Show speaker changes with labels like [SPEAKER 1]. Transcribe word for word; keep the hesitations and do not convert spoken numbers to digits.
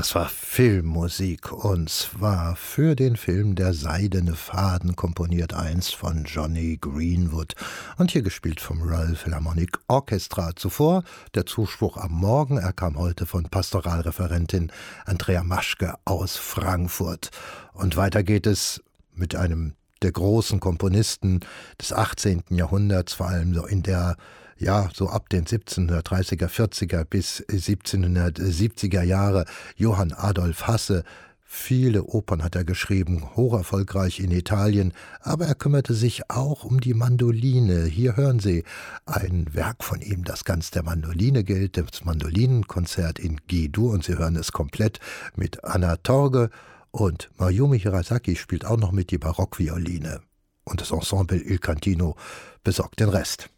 [SPEAKER 1] Das war Filmmusik, und zwar für den Film Der seidene Faden, komponiert einst von Johnny Greenwood und hier gespielt vom Royal Philharmonic Orchestra. Zuvor der Zuspruch am Morgen, er kam heute von Pastoralreferentin Andrea Maschke aus Frankfurt. Und weiter geht es mit einem der großen Komponisten des achtzehnten Jahrhunderts, vor allem so in der ja, so ab den siebzehnhundertdreißiger, vierziger bis siebzehnhundertsiebziger Jahre, Johann Adolf Hasse. Viele Opern hat er geschrieben, hoch erfolgreich in Italien, aber er kümmerte sich auch um die Mandoline. Hier hören Sie ein Werk von ihm, das ganz der Mandoline gilt, das Mandolinenkonzert in G-Dur, und Sie hören es komplett mit Anna Torge, und Mayumi Hirasaki spielt auch noch mit die Barockvioline. Und das Ensemble Il Cantino besorgt den Rest.